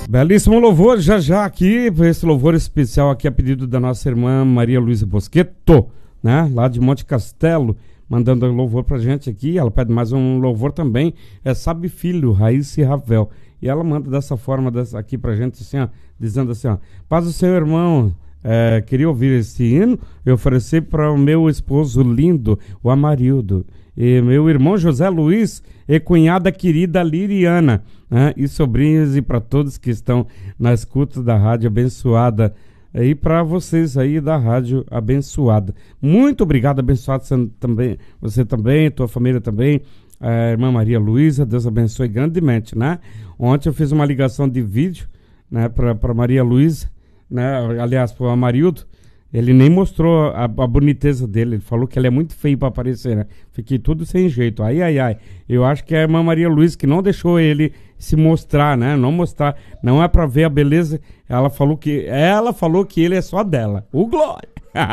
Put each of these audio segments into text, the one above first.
Belíssimo louvor, já aqui, esse louvor especial aqui a pedido da nossa irmã Maria Luísa Bosquetto, né? Lá de Monte Castelo, mandando louvor pra gente aqui. Ela pede mais um louvor também, Sabe Filho, Raíssa e Ravel. E ela manda dessa forma aqui pra gente, assim, ó, dizendo assim, ó: paz do Senhor, irmão, queria ouvir esse hino e oferecer para o meu esposo lindo, o Amarildo, e meu irmão José Luiz e cunhada querida Liriana, né? E sobrinhos, e para todos que estão na escuta da Rádio Abençoada, e para vocês aí da Rádio Abençoada. Muito obrigado, abençoado você também, tua família também, a irmã Maria Luísa, Deus abençoe grandemente, né? Ontem eu fiz uma ligação de vídeo, né, para Maria Luísa, né? Aliás, para o Amarildo. Ele nem mostrou a boniteza dele. Ele falou que ele é muito feio para aparecer, né? Fiquei tudo sem jeito. Ai. Eu acho que é a irmã Maria Luísa que não deixou ele se mostrar, né? Não mostrar. Não é para ver a beleza. Ela falou que ele é só dela. Glória!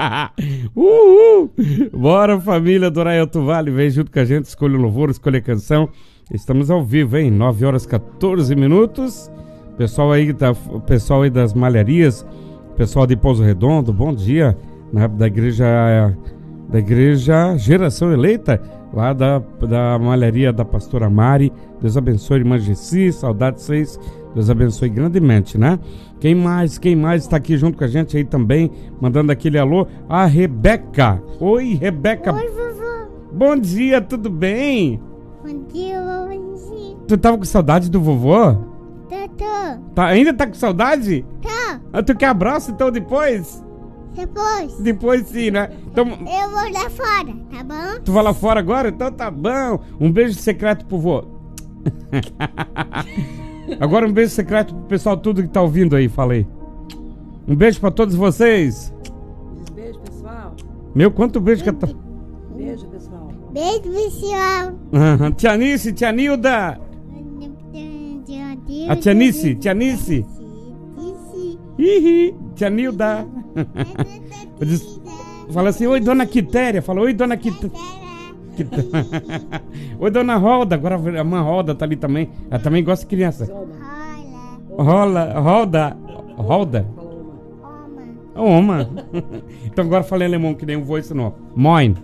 Bora, família do Araelto Vale. Vem junto com a gente. Escolha o louvor, escolha a canção. Estamos ao vivo, hein? 9 horas 14 minutos. Pessoal aí das malharias, pessoal de Pouso Redondo, bom dia, né, da igreja Geração Eleita, lá da malharia da pastora Mari. Deus abençoe, irmã Gessi, saudade de vocês, Deus abençoe grandemente, né? Quem mais está aqui junto com a gente aí também, mandando aquele alô? A Rebeca. Oi, Rebeca. Oi, vovô. Bom dia, tudo bem? Bom dia, vovô. Tu tava com saudade do vovô? Tô. Ainda tá com saudade? Tô. Tu quer abraço então depois? Depois sim, né? Então, eu vou lá fora, tá bom? Tu vai lá fora agora? Então tá bom. Um beijo secreto pro vô. Agora um beijo secreto pro pessoal tudo que tá ouvindo aí, falei. Um beijo pra todos vocês. Beijo, pessoal. Meu, quanto beijo que tá... Beijo, pessoal. Beijo, pessoal. Tia Nice, tia Nilda. A tia Nice. Ih, tia Nilda. Fala assim, oi, dona Quitéria. Fala, oi, dona Quitéria. Oi, dona Roda. Agora a irmã Roda tá ali também. Ela também gosta de criança. Roda. Oma. Então agora falei alemão, que nem um vô ensinou. Moin.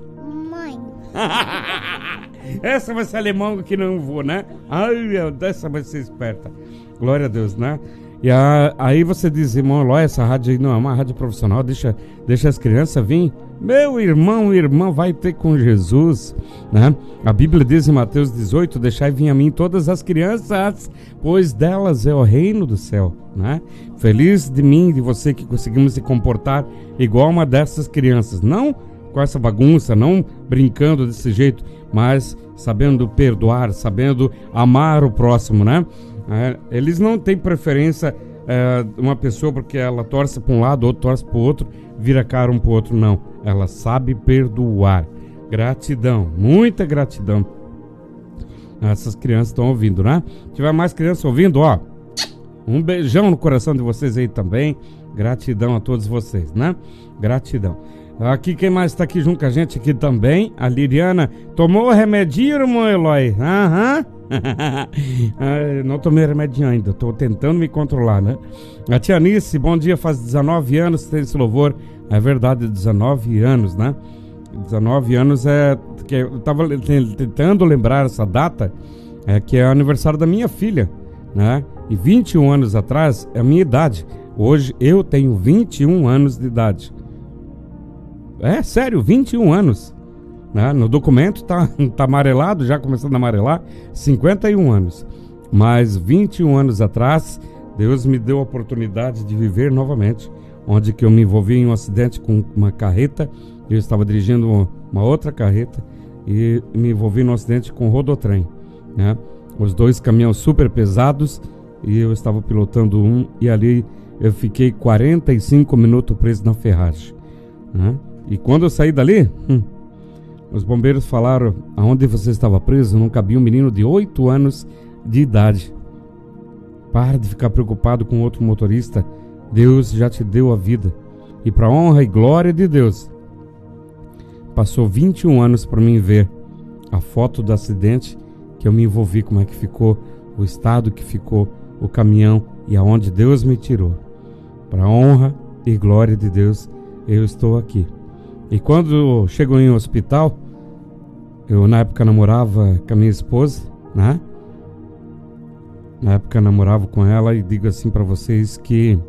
Essa vai ser alemão que não vou, né? Ai, essa vai ser esperta. Glória a Deus, né? E aí você diz, irmão Eloy, essa rádio aí não é uma rádio profissional, deixa as crianças vir. Meu irmão, irmã, vai ter com Jesus, né? A Bíblia diz em Mateus 18, deixai vir a mim todas as crianças, pois delas é o reino do céu, né? Feliz de mim e de você que conseguimos se comportar igual uma dessas crianças, não com essa bagunça, não brincando desse jeito, mas sabendo perdoar, sabendo amar o próximo, né? Eles não têm preferência, uma pessoa porque ela torce para um lado, outro torce para o outro, vira cara um para o outro, não. Ela sabe perdoar. Gratidão, muita gratidão. Essas crianças estão ouvindo, né? Se tiver mais crianças ouvindo, ó, um beijão no coração de vocês aí também. Gratidão a todos vocês, né? Gratidão. Aqui, quem mais está aqui junto com a gente aqui também? A Liriana. Tomou o remedinho, irmão Eloy? Aham. Não tomei remédio ainda, estou tentando me controlar, né? A tia Nice, bom dia, faz 19 anos que tem esse louvor. É verdade, 19 anos, né? 19 anos que eu estava tentando lembrar essa data, que é o aniversário da minha filha, né? E 21 anos atrás é a minha idade. Hoje eu tenho 21 anos de idade. É sério, 21 anos. Né? No documento tá amarelado, já começando a amarelar, 51 anos. Mas 21 anos atrás, Deus me deu a oportunidade de viver novamente, onde que eu me envolvi em um acidente com uma carreta. Eu estava dirigindo uma outra carreta e me envolvi num acidente com um rodotrem, né? Os dois caminhões super pesados e eu estava pilotando um, e ali eu fiquei 45 minutos preso na ferragem, né? E quando eu saí dali, os bombeiros falaram, aonde você estava preso não cabia um menino de 8 anos de idade. Para de ficar preocupado com outro motorista, Deus já te deu a vida. E para honra e glória de Deus, passou 21 anos para mim ver a foto do acidente que eu me envolvi, como é que ficou, o estado que ficou o caminhão E aonde Deus me tirou, para a honra e glória de Deus, eu estou aqui. E quando chego em um hospital, eu na época namorava com a minha esposa, né? Na época eu namorava com ela e digo assim para vocês que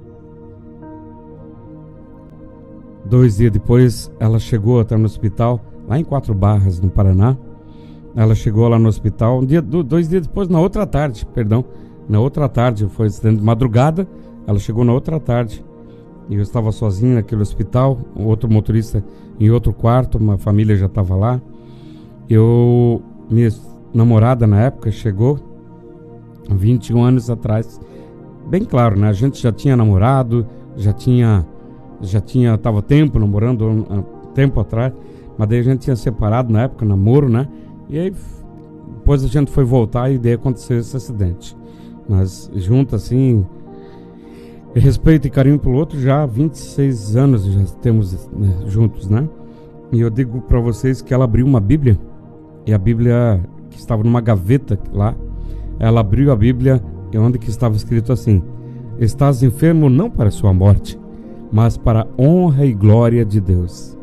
2 dias depois ela chegou até no hospital, lá em 4 Barras, no Paraná. Ela chegou lá no hospital, 2 dias depois, na outra tarde, foi de madrugada, ela chegou na outra tarde. E eu estava sozinho naquele hospital, outro motorista em outro quarto, uma família já estava lá. Minha namorada na época chegou 21 anos atrás. Bem claro, né? A gente já tinha namorado, tava namorando tempo atrás, mas daí a gente tinha separado na época, namoro, né? E aí depois a gente foi voltar e daí aconteceu esse acidente. Mas junto assim, respeito e carinho pelo outro, já há 26 anos já temos, né, juntos, né? E eu digo para vocês que ela abriu uma Bíblia, e a Bíblia que estava numa gaveta lá, ela abriu a Bíblia e onde que estava escrito assim: estás enfermo não para a sua morte, mas para a honra e glória de Deus.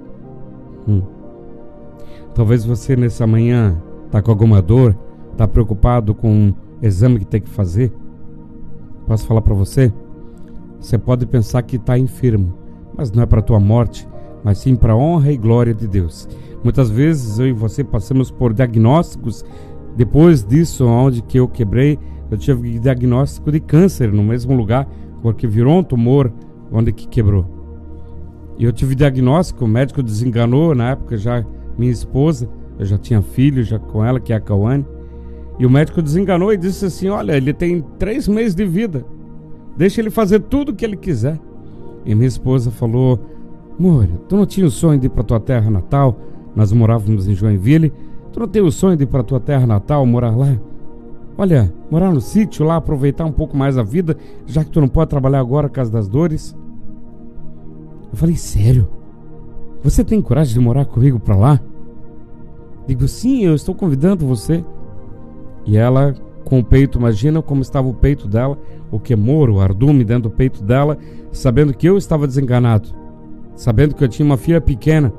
Talvez você nessa manhã está com alguma dor, está preocupado com um exame que tem que fazer. Posso falar para você? Você pode pensar que está enfermo, mas não é para a tua morte, mas sim para a honra e glória de Deus. Muitas vezes eu e você passamos por diagnósticos. Depois disso, onde que eu quebrei, eu tive diagnóstico de câncer no mesmo lugar, porque virou um tumor onde que quebrou. E eu tive diagnóstico, o médico desenganou na época já minha esposa, eu já tinha filho já com ela, que é a Cauane, e o médico desenganou e disse assim: olha, ele tem 3 meses de vida, deixa ele fazer tudo o que ele quiser. E minha esposa falou: amor, tu não tinha o sonho de ir para tua terra natal? Nós morávamos em Joinville. Tu não tem o sonho de ir para tua terra natal, morar lá? Olha, morar no sítio lá, aproveitar um pouco mais a vida, já que tu não pode trabalhar agora por causa das dores. Eu falei: sério? Você tem coragem de morar comigo para lá? Digo: sim, eu estou convidando você. E ela, com o peito, imagina como estava o peito dela, o queimor, o ardume dentro do peito dela, sabendo que eu estava desenganado, sabendo que eu tinha uma filha pequena.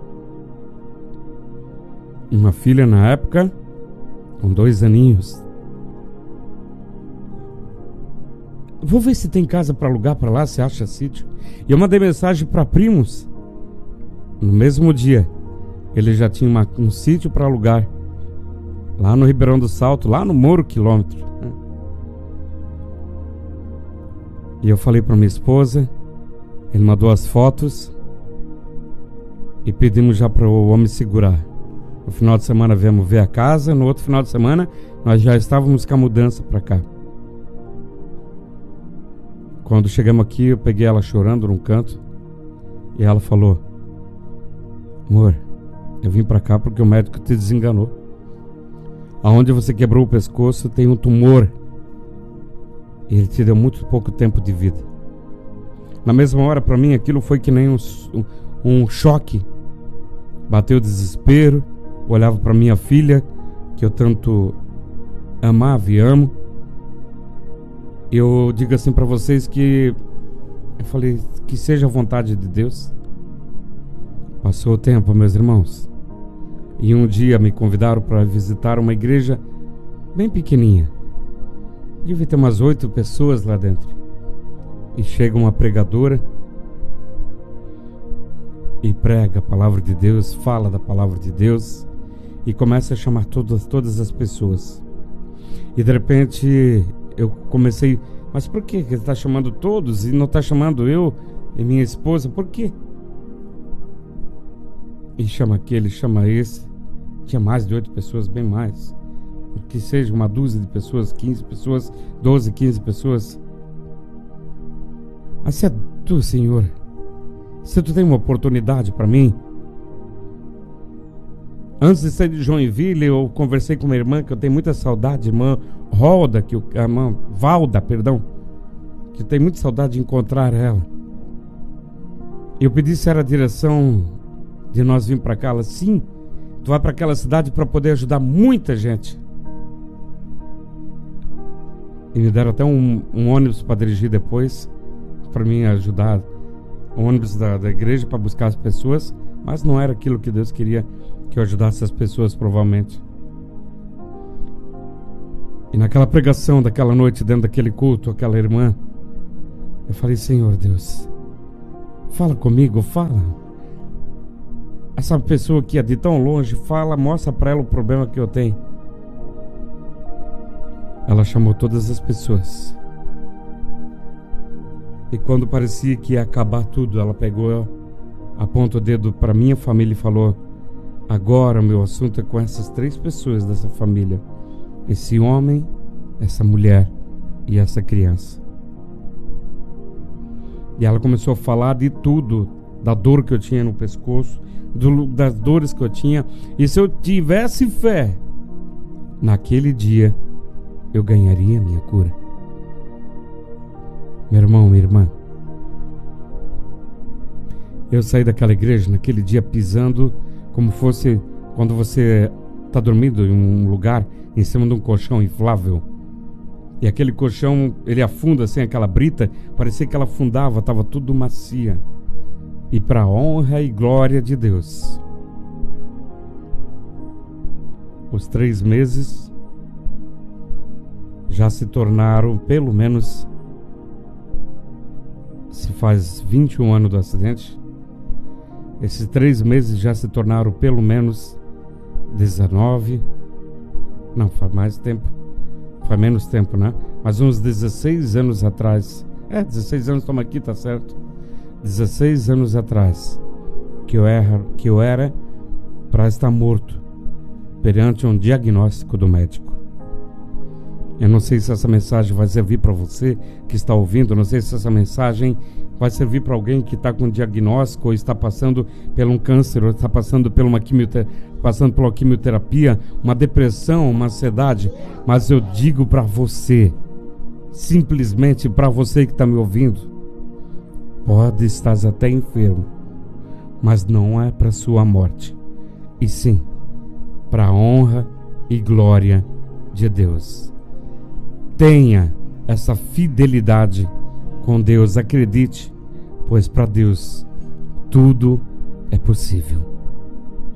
Uma filha na época com 2 aninhos. Vou ver se tem casa para alugar para lá, se acha sítio. E eu mandei mensagem para primos. No mesmo dia, ele já tinha um sítio para alugar lá no Ribeirão do Salto, lá no Moro Quilômetro. E eu falei para minha esposa, ele mandou as fotos e pedimos já para o homem segurar. No final de semana viemos ver a casa, no outro final de semana nós já estávamos com a mudança para cá. Quando chegamos aqui, eu peguei ela chorando num canto e ela falou: amor, eu vim para cá porque o médico te desenganou. Aonde você quebrou o pescoço tem um tumor e ele te deu muito pouco tempo de vida. Na mesma hora, para mim, aquilo foi que nem um choque. Bateu o desespero. Olhava para minha filha, que eu tanto amava e amo. Eu digo assim para vocês que eu falei: que seja a vontade de Deus. Passou o tempo, meus irmãos, e um dia me convidaram para visitar uma igreja bem pequenininha. Devia ter umas 8 pessoas lá dentro. E chega uma pregadora e prega a palavra de Deus, fala da palavra de Deus e começa a chamar todas as pessoas. E de repente eu comecei: mas por que ele está chamando todos e não está chamando eu e minha esposa? Por quê? E chama aquele, chama esse. Tinha mais de 8 pessoas, bem mais. Que seja uma dúzia de pessoas, 15 pessoas, 12, 15 pessoas. Mas se é tu, Senhor, se tu tem uma oportunidade para mim. Antes de sair de Joinville, eu conversei com uma irmã que eu tenho muita saudade, irmã Valda, que eu tenho muita saudade de encontrar ela. Eu pedi se era a direção de nós vir para cá. Ela: sim, tu vai para aquela cidade para poder ajudar muita gente. E me deram até um ônibus para dirigir depois, para mim ajudar. Um ônibus da igreja para buscar as pessoas, mas não era aquilo que Deus queria que eu ajudasse as pessoas, provavelmente. E naquela pregação daquela noite, dentro daquele culto, aquela irmã, eu falei: Senhor Deus, fala comigo, fala. Essa pessoa que é de tão longe, fala, mostra para ela o problema que eu tenho. Ela chamou todas as pessoas. E quando parecia que ia acabar tudo, ela pegou, apontou o dedo para minha família e falou: agora o meu assunto é com essas 3 pessoas dessa família. Esse homem, essa mulher e essa criança. E ela começou a falar de tudo, da dor que eu tinha no pescoço, das dores que eu tinha. E se eu tivesse fé, naquele dia eu ganharia a minha cura. Meu irmão, minha irmã, eu saí daquela igreja naquele dia pisando como fosse quando você está dormindo em um lugar em cima de um colchão inflável. E aquele colchão, ele afunda assim, aquela brita, parecia que ela afundava, estava tudo macia. E para a honra e glória de Deus, os 3 meses já se tornaram, pelo menos, se faz 21 anos do acidente, esses 3 meses já se tornaram pelo menos 19, não, faz mais tempo, faz menos tempo, né? Mas uns 16 anos atrás, 16 anos, toma aqui, tá certo? 16 anos atrás, que eu era para estar morto perante um diagnóstico do médico. Eu não sei se essa mensagem vai servir para você que está ouvindo, não sei se essa mensagem vai servir para alguém que está com diagnóstico, ou está passando por um câncer, ou está passando por uma quimioterapia, uma depressão, uma ansiedade. Mas eu digo para você, simplesmente para você que está me ouvindo, pode estar até enfermo, mas não é para sua morte, e sim para a honra e glória de Deus. Tenha essa fidelidade com Deus, acredite, pois para Deus tudo é possível.